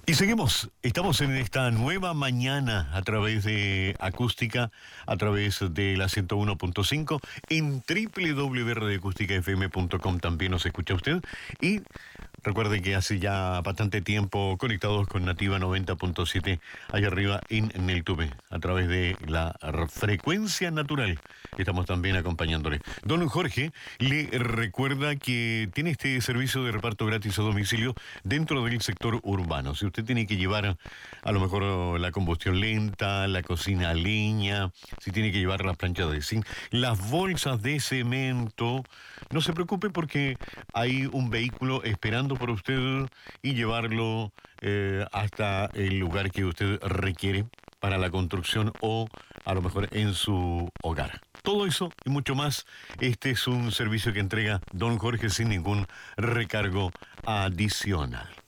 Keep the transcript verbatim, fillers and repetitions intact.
Y seguimos, estamos en esta nueva mañana a través de Acústica, a través de la ciento uno punto cinco, en doble u doble u doble u punto radio acústica f m punto com también nos escucha usted. Y recuerde que hace ya bastante tiempo conectados con Nativa noventa punto siete, allá arriba en Neltuve, a través de la frecuencia natural. Estamos también acompañándole. Don Jorge le recuerda que tiene este servicio de reparto gratis a domicilio dentro del sector urbano. Si usted tiene que llevar a lo mejor la combustión lenta, la cocina a leña, si tiene que llevar las planchas de zinc, las bolsas de cemento, no se preocupe porque hay un vehículo esperando por usted y llevarlo eh, hasta el lugar que usted requiere para la construcción o a lo mejor en su hogar. Todo eso y mucho más, este es un servicio que entrega don Jorge sin ningún recargo adicional.